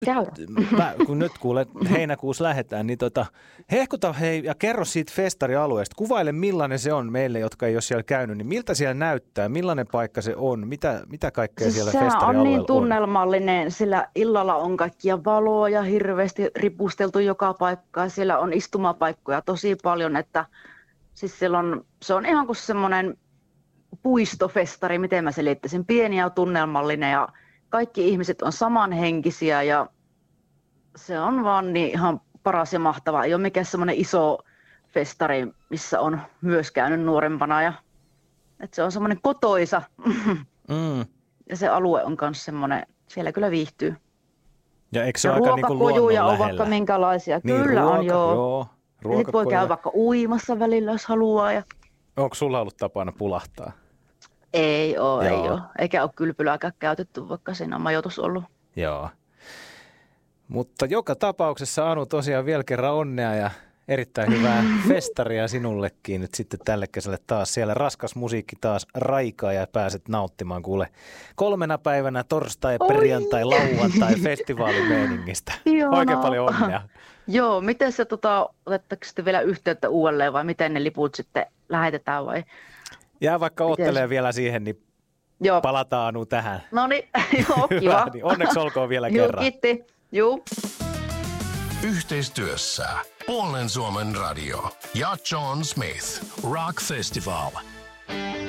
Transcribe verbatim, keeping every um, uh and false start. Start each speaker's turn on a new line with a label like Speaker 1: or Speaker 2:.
Speaker 1: mä, kun nyt kuulen, heinäkuussa lähdetään, niin tota, hehkuta hei ja kerro siitä festarialueesta. Kuvaile millainen se on meille, jotka ei ole siellä käynyt, niin miltä siellä näyttää, millainen paikka se on, mitä, mitä kaikkea siis siellä festarialueella on?
Speaker 2: Se on niin tunnelmallinen, sillä illalla on kaikkia valoja hirveästi ripusteltu joka paikkaan. Siellä on istumapaikkoja tosi paljon, että siis siellä on, se on ihan kuin semmoinen puistofestari, miten mä selittäisin, pieni ja tunnelmallinen ja kaikki ihmiset on samanhenkisiä ja se on vaan niin ihan paras ja mahtavaa. Ei ole mikään semmoinen iso festari, missä on myös käynyt nuorempana ja että se on semmoinen kotoisa
Speaker 1: mm.
Speaker 2: ja se alue on myös semmoinen, siellä kyllä viihtyy.
Speaker 1: Ja eikö se ole aika niin kuin luonnon
Speaker 2: lähellä?
Speaker 1: on
Speaker 2: vaikka minkälaisia.
Speaker 1: Niin,
Speaker 2: kyllä
Speaker 1: ruoka,
Speaker 2: on joo.
Speaker 1: joo
Speaker 2: sitten voi käydä vaikka uimassa välillä, jos haluaa. Ja...
Speaker 1: Onko sulla ollut tapana pulahtaa?
Speaker 2: Ei ole, ei ole. Eikä ole kylpylääkään käytetty, vaikka siinä on majoitus ollut.
Speaker 1: Joo. Mutta joka tapauksessa Anu tosiaan vielä kerran onnea ja erittäin hyvää festaria sinullekin nyt sitten tälle kesälle taas. Siellä raskas musiikki taas raikaa ja pääset nauttimaan kuule kolmena päivänä torstai, perjantai, lauantai festivaalimeiningistä. Oikein paljon onnea.
Speaker 2: Joo, miten se tota, otettaisiin sitten vielä yhteyttä uudelleen vai miten ne liput sitten lähetetään vai?
Speaker 1: Jää vaikka oottelee vielä siihen, niin joo. Palataan Anu tähän.
Speaker 2: No niin, joo, kiva.
Speaker 1: Niin onneksi olkoon vielä
Speaker 2: joo,
Speaker 1: kerran.
Speaker 2: Kiitti, joo.
Speaker 3: Yhteistyössä Puolen Suomen Radio ja John Smith Rock Festival.